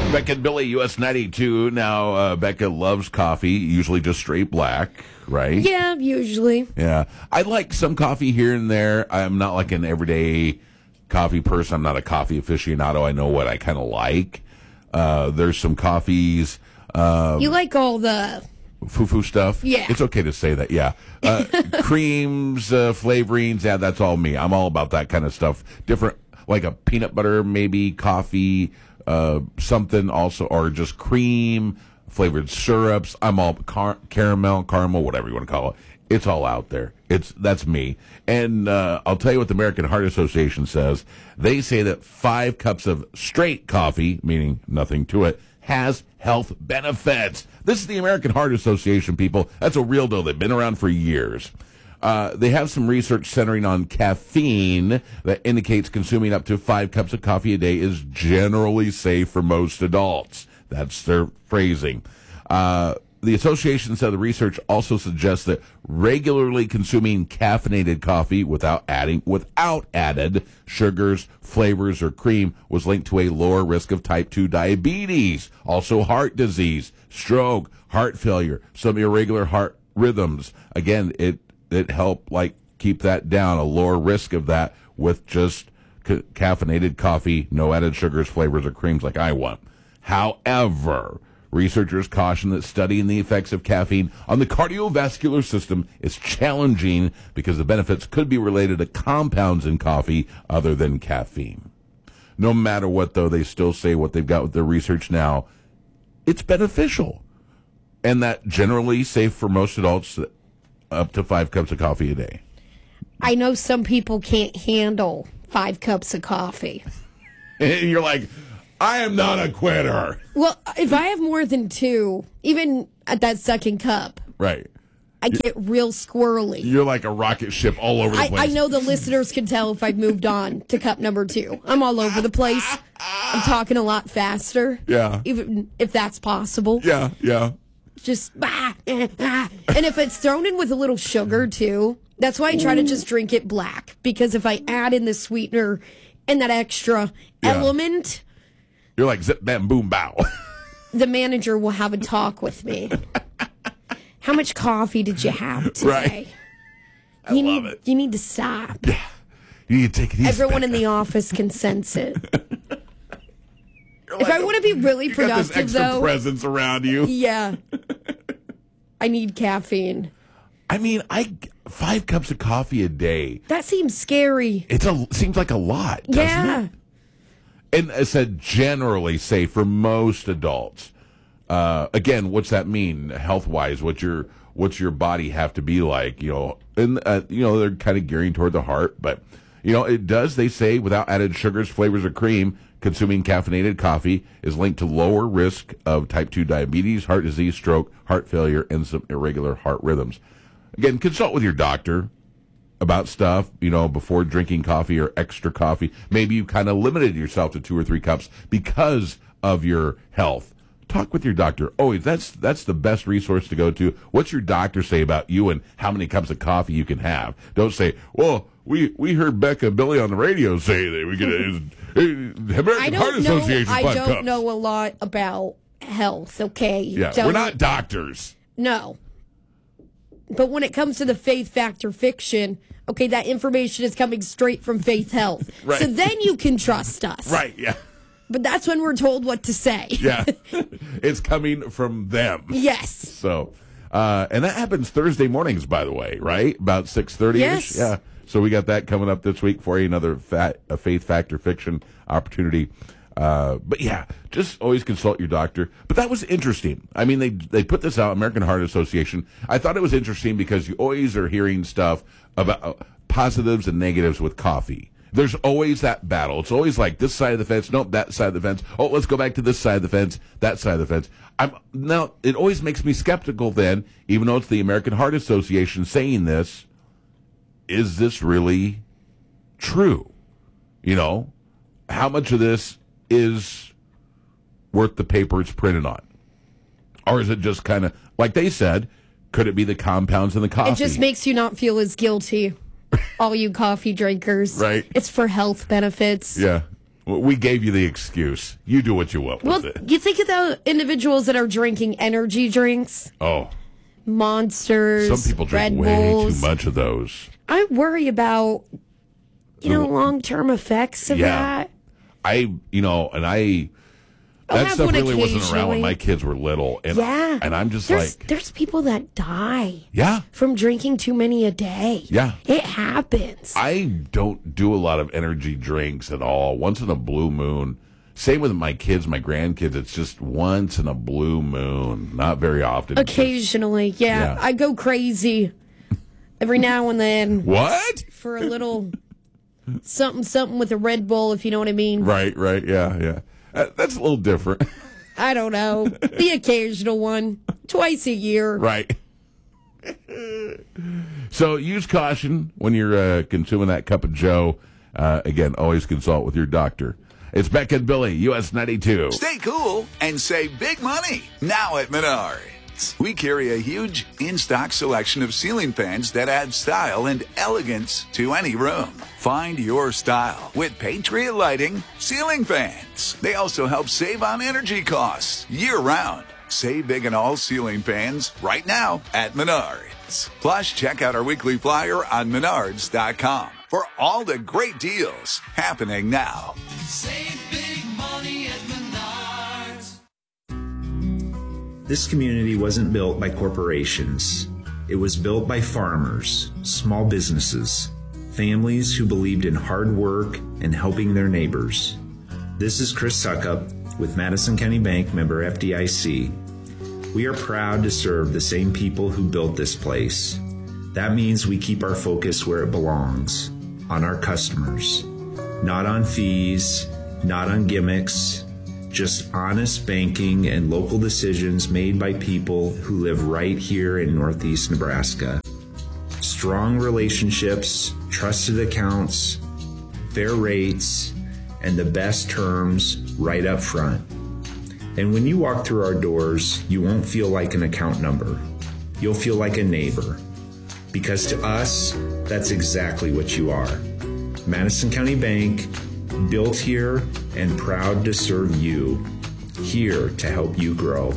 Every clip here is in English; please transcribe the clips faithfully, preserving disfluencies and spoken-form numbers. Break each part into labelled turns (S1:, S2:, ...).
S1: Becca and Billy, U S ninety-two. Now, uh, Becca loves coffee, usually just straight black, right?
S2: Yeah, usually.
S1: Yeah. I like some coffee here and there. I'm not like an everyday coffee person. I'm not a coffee aficionado. I know what I kind of like. Uh, there's some coffees. Um,
S2: You like all the...
S1: Foo-foo stuff?
S2: Yeah.
S1: It's okay to say that, yeah. Uh, creams, uh, flavorings, yeah, that's all me. I'm all about that kind of stuff. Different, like a peanut butter, maybe, coffee, uh, something also, or just cream, flavored syrups. I'm all car- caramel, caramel, whatever you want to call it. It's all out there. It's That's me. And uh, I'll tell you what the American Heart Association says. They say that five cups of straight coffee, meaning nothing to it, has health benefits. This is the American Heart Association, people. That's a real deal. They've been around for years. Uh, they have some research centering on caffeine that indicates consuming up to five cups of coffee a day is generally safe for most adults. That's their phrasing. Uh, the association said the research also suggests that regularly consuming caffeinated coffee without adding without added sugars, flavors, or cream was linked to a lower risk of type two diabetes, also heart disease, stroke, heart failure, some irregular heart rhythms. Again, it it helped like keep that down, a lower risk of that with just ca- caffeinated coffee, no added sugars, flavors, or creams like I want. However, researchers caution that studying the effects of caffeine on the cardiovascular system is challenging because the benefits could be related to compounds in coffee other than caffeine. No matter what, though, they still say what they've got with their research now, it's beneficial. And that generally safe for most adults, up to five cups of coffee a day.
S2: I know some people can't handle five cups of coffee.
S1: And you're like, I am not a quitter.
S2: Well, if I have more than two, even at that second cup,
S1: Right.
S2: I get real squirrely.
S1: You're like a rocket ship all over the
S2: I,
S1: place.
S2: I know the listeners can tell if I've moved on to cup number two. I'm all over the place. I'm talking a lot faster.
S1: Yeah.
S2: Even if that's possible.
S1: Yeah, yeah.
S2: Just, ah, eh, ah. And if it's thrown in with a little sugar, too, that's why I try to just drink it black. Because if I add in the sweetener and that extra
S1: Yeah.
S2: element,
S1: You're like zip, bam, boom, bow.
S2: the manager will have a talk with me. How much coffee did you have today?
S1: Right. I
S2: you
S1: love
S2: need,
S1: it.
S2: You need to stop.
S1: You need to take it easy.
S2: Everyone in
S1: Becca.
S2: the office can sense it.
S1: You're
S2: If
S1: like
S2: I want to be really
S1: you got this
S2: productive,
S1: extra
S2: though,
S1: presence around you.
S2: yeah, I need caffeine.
S1: I mean, I five cups of coffee a day.
S2: That seems scary.
S1: It's a seems like a lot, doesn't
S2: Yeah.
S1: it? And I said generally safe for most adults. Uh, again, what's that mean health wise? What's your what's your body have to be like? You know, and uh, you know they're kind of gearing toward the heart, but you know it does. They say without added sugars, flavors, or cream, consuming caffeinated coffee is linked to lower risk of type two diabetes, heart disease, stroke, heart failure, and some irregular heart rhythms. Again, consult with your doctor about stuff, you know, before drinking coffee or extra coffee. Maybe you kind of limited yourself to two or three cups because of your health. Talk with your doctor. Always, that's that's the best resource to go to. What's your doctor say about you and how many cups of coffee you can have? Don't say, well, we, we heard Becca and Billy on the radio say that we could. Uh, American
S2: I
S1: Heart
S2: don't know.
S1: Association.
S2: I
S1: five
S2: don't
S1: cups.
S2: know a lot about health. Okay,
S1: Yeah,
S2: Don't-
S1: we're not doctors.
S2: No. But when it comes to the faith factor fiction, okay, that information is coming straight from Faith Health.
S1: Right.
S2: So then you can trust us.
S1: Right, yeah.
S2: But that's when we're told what to say.
S1: Yeah. It's coming from them.
S2: Yes.
S1: So, uh, and that happens Thursday mornings, by the way, right? About six thirty-ish?
S2: Yes.
S1: Yeah. So we got that coming up this week for you, another fat, a faith factor fiction opportunity. Uh, but yeah, just always consult your doctor. But that was interesting. I mean, they they put this out, American Heart Association. I thought it was interesting because you always are hearing stuff about uh, positives and negatives with coffee. There's always that battle. It's always like this side of the fence, nope, that side of the fence. Oh, let's go back to this side of the fence, that side of the fence. I'm now. It always makes me skeptical. Then, even though it's the American Heart Association saying this, is this really true? You know, how much of this is worth the paper it's printed on? Or is it just kind of, like they said, could it be the compounds in the coffee?
S2: It just makes you not feel as guilty, all you coffee drinkers.
S1: Right.
S2: It's for health benefits.
S1: Yeah. We gave you the excuse. You do what you want
S2: Well,
S1: with it.
S2: you think of the individuals that are drinking energy drinks,
S1: Oh,
S2: Monsters,
S1: some people drink
S2: Red
S1: way
S2: Bulls.
S1: too much of those.
S2: I worry about, you know,
S1: The-
S2: long-term effects of
S1: Yeah.
S2: that.
S1: I, you know, and I,
S2: I'll
S1: that
S2: have
S1: stuff
S2: one
S1: really wasn't around when
S2: occasionally.
S1: my kids were little. And,
S2: Yeah.
S1: and I'm just
S2: there's,
S1: like,
S2: there's people that die
S1: yeah,
S2: from drinking too many a day.
S1: Yeah.
S2: It happens.
S1: I don't do a lot of energy drinks at all. Once in a blue moon. Same with my kids, my grandkids. It's just once in a blue moon. Not very often.
S2: Occasionally, yeah.
S1: Yeah.
S2: I go crazy every now and then
S1: What?
S2: for a little something, something with a Red Bull, if you know what I mean.
S1: Right, right. Yeah, yeah. Uh, that's a little different.
S2: I don't know. The occasional one. Twice a year.
S1: Right. So use caution when you're uh, consuming that cup of Joe. Uh, again, always consult with your doctor. It's Beck and Billy, U S ninety-two.
S3: Stay cool and save big money now at Menards. We carry a huge in-stock selection of ceiling fans that add style and elegance to any room. Find your style with Patriot Lighting ceiling fans. They also help save on energy costs year-round. Save big on all ceiling fans right now at Menards. Plus, check out our weekly flyer on menards dot com for all the great deals happening now.
S4: Save big money at Menards.
S5: This community wasn't built by corporations. It was built by farmers, small businesses, families who believed in hard work and helping their neighbors. This is Chris Suckup with Madison County Bank, member F D I C. We are proud to serve the same people who built this place. That means we keep our focus where it belongs, on our customers. Not on fees, not on gimmicks, just honest banking and local decisions made by people who live right here in Northeast Nebraska. Strong relationships, trusted accounts, fair rates, and the best terms right up front. And when you walk through our doors, you won't feel like an account number. You'll feel like a neighbor. Because to us, that's exactly what you are. Madison County Bank, built here and proud to serve you. Here to help you grow.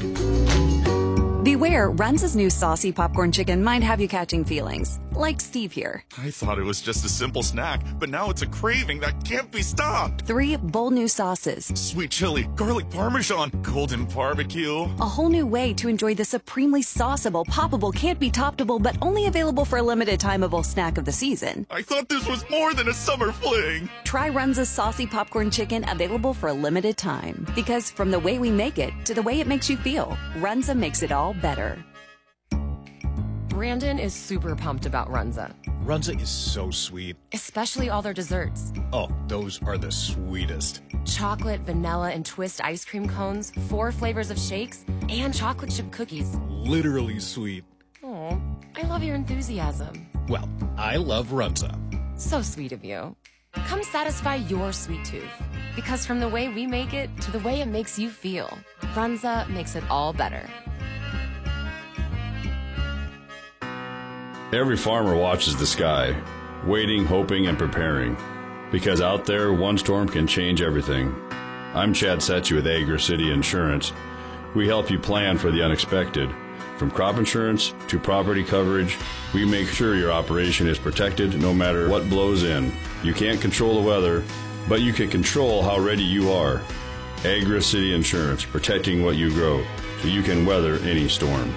S6: Beware, Runza's new saucy popcorn chicken might have you catching feelings. Like Steve here.
S7: I thought it was just a simple snack, but now it's a craving that can't be stopped.
S6: Three bold new sauces.
S7: Sweet chili, garlic parmesan, golden barbecue.
S6: A whole new way to enjoy the supremely sauceable, poppable, can't be toppable, but only available for a limited timeable snack of the season.
S7: I thought this was more than a summer fling.
S6: Try Runza's saucy popcorn chicken, available for a limited time. Because from the way we make it to the way it makes you feel, Runza makes it all better.
S8: Brandon is super pumped about Runza,
S9: Runza is so sweet.
S8: especially all their desserts.
S9: Oh, those are the sweetest.
S8: Chocolate, vanilla, and twist ice cream cones, four flavors of shakes, and chocolate chip cookies.
S9: Literally sweet.
S8: Oh, I love your enthusiasm.
S9: Well, I love Runza.
S8: So sweet of you. Come satisfy your sweet tooth. Because from the way we make it to the way it makes you feel, Runza makes it all better.
S10: Every farmer watches the sky, waiting, hoping, and preparing. Because out there, one storm can change everything. I'm Chad Setchy with Agra City Insurance. We help you plan for the unexpected. From crop insurance to property coverage, we make sure your operation is protected no matter what blows in. You can't control the weather, but you can control how ready you are. Agra City Insurance, protecting what you grow so you can weather any storm.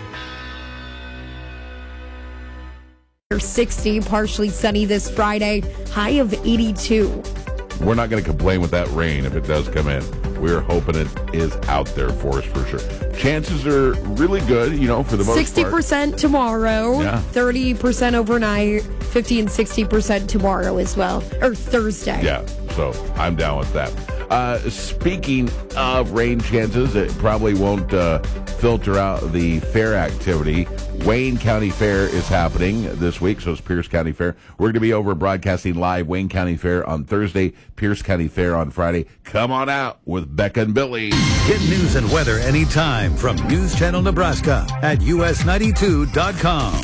S2: sixty, partially sunny this Friday, high of eighty-two.
S1: We're not going to complain with that rain if it does come in. We're hoping it is out there for us for sure. Chances are really good, you know, for the most
S2: sixty percent
S1: part.
S2: tomorrow,
S1: Yeah.
S2: thirty percent overnight, fifty and sixty percent tomorrow as well, or Thursday.
S1: Yeah, so I'm down with that. Uh, speaking of rain chances, it probably won't uh, filter out the fair activity. Wayne County Fair is happening this week, so it's Pierce County Fair. We're going to be over broadcasting live Wayne County Fair on Thursday, Pierce County Fair on Friday. Come on out with Beck and Billy.
S11: Get news and weather anytime from News Channel Nebraska at U S ninety-two dot com.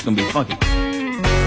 S12: gonna be funky.